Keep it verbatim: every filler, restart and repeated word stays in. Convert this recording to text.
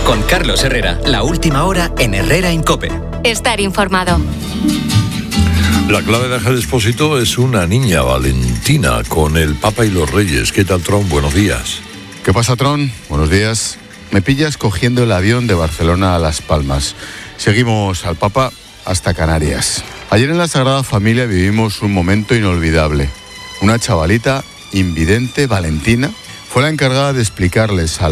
Con Carlos Herrera, la última hora en Herrera en COPE. Estar informado. La clave de Ángel Expósito es una niña, Valentina, con el Papa y los Reyes. ¿Qué tal, Tron? Buenos días. ¿Qué pasa, Tron? Buenos días. Me pillas cogiendo el avión de Barcelona a Las Palmas. Seguimos al Papa hasta Canarias. Ayer en la Sagrada Familia vivimos un momento inolvidable. Una chavalita invidente, Valentina, fue la encargada de explicarles a